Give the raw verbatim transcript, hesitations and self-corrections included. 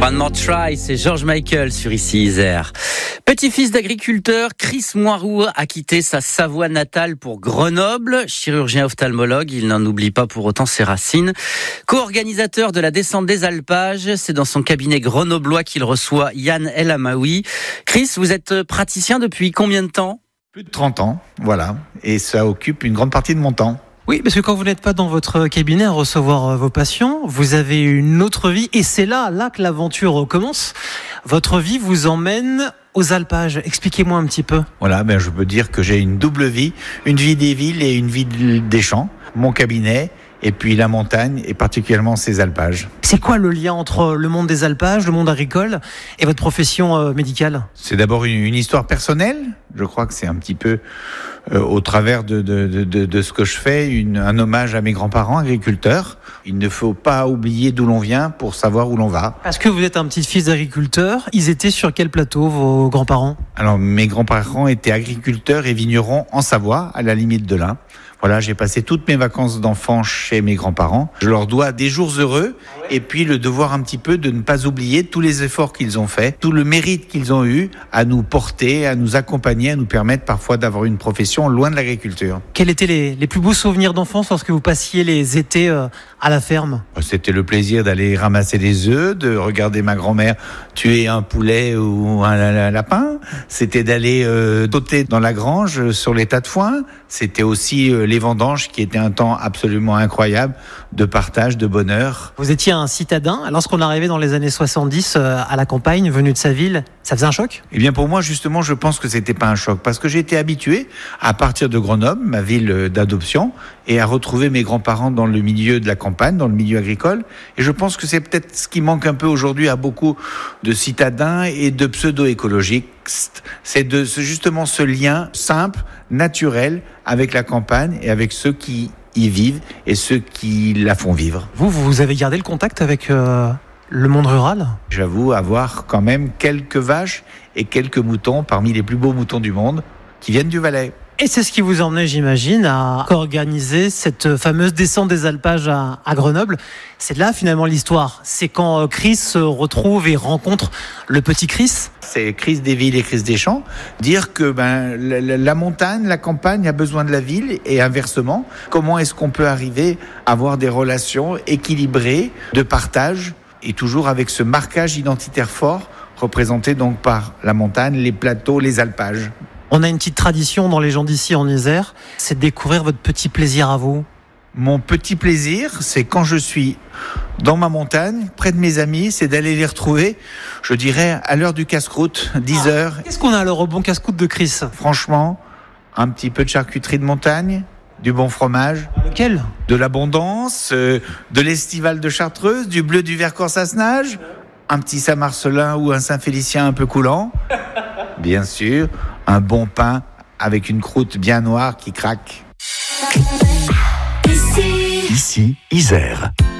One More Try, c'est George Michael sur Ici Isère. Petit-fils d'agriculteur, Chris Moiroux a quitté sa Savoie natale pour Grenoble. Chirurgien ophtalmologue, il n'en oublie pas pour autant ses racines. Co-organisateur de la descente des alpages, c'est dans son cabinet grenoblois qu'il reçoit Yann El Amaoui. Chris, vous êtes praticien depuis combien de temps ? Plus de trente ans, voilà. Et ça occupe une grande partie de mon temps. Oui, parce que quand vous n'êtes pas dans votre cabinet à recevoir vos patients, vous avez une autre vie et c'est là, là que l'aventure commence. Votre vie vous emmène aux alpages. Expliquez-moi un petit peu. Voilà, ben je peux dire que j'ai une double vie, une vie des villes et une vie des champs. Mon cabinet et puis la montagne et particulièrement ces alpages. C'est quoi le lien entre le monde des alpages, le monde agricole et votre profession euh, médicale ? C'est d'abord une, une histoire personnelle. Je crois que c'est un petit peu euh, au travers de, de, de, de ce que je fais, une, un hommage à mes grands-parents agriculteurs. Il ne faut pas oublier d'où l'on vient pour savoir où l'on va. Parce que vous êtes un petit-fils d'agriculteur, ils étaient sur quel plateau, vos grands-parents ? Alors, mes grands-parents étaient agriculteurs et vignerons en Savoie, à la limite de l'Ain. Voilà, j'ai passé toutes mes vacances d'enfant chez mes grands-parents. Je leur dois des jours heureux et puis le devoir un petit peu de ne pas oublier tous les efforts qu'ils ont faits, tout le mérite qu'ils ont eu à nous porter, à nous accompagner, à nous permettre parfois d'avoir une profession loin de l'agriculture. Quels étaient les, les plus beaux souvenirs d'enfance lorsque vous passiez les étés euh, à la ferme ? C'était le plaisir d'aller ramasser des œufs, de regarder ma grand-mère tuer un poulet ou un lapin. C'était d'aller euh, sauter dans la grange sur les tas de foin. C'était aussi euh, les vendanges qui étaient un temps absolument incroyable de partage, de bonheur. Vous étiez un citadin. Lorsqu'on arrivait dans les années soixante-dix euh, à la campagne, venu de sa ville, ça faisait un choc ? Eh bien pour moi justement, je pense que c'était pas un choc parce que j'étais habitué à partir de Grenoble, ma ville d'adoption, et à retrouver mes grands-parents dans le milieu de la campagne, dans le milieu agricole. Et je pense que c'est peut-être ce qui manque un peu aujourd'hui à beaucoup de citadins et de pseudo-écologiques. C'est de c'est justement ce lien simple, naturel avec la campagne et avec ceux qui y vivent et ceux qui la font vivre. Vous, vous avez gardé le contact avec euh, le monde rural ? J'avoue avoir quand même quelques vaches et quelques moutons parmi les plus beaux moutons du monde qui viennent du Valais. Et c'est ce qui vous emmenait, j'imagine, à organiser cette fameuse descente des alpages à, à Grenoble. C'est là, finalement, l'histoire. C'est quand Chris se retrouve et rencontre le petit Chris. C'est Chris des villes et Chris des champs. Dire que ben, la, la, la montagne, la campagne a besoin de la ville et inversement. Comment est-ce qu'on peut arriver à avoir des relations équilibrées de partage et toujours avec ce marquage identitaire fort représenté donc par la montagne, les plateaux, les alpages. On a une petite tradition dans les gens d'ici en Isère, c'est de découvrir votre petit plaisir à vous. Mon petit plaisir, c'est quand je suis dans ma montagne, près de mes amis, c'est d'aller les retrouver, je dirais, à l'heure du casse-croûte, dix heures. Ah, qu'est-ce qu'on a alors au bon casse-croûte de Chris ? Franchement, un petit peu de charcuterie de montagne, du bon fromage. Lequel ? De l'abondance, euh, de l'estival de Chartreuse, du bleu du Vercors-Sassenage, un petit Saint-Marcelin ou un Saint-Félicien un peu coulant. Bien sûr, un bon pain avec une croûte bien noire qui craque. Ici, Isère.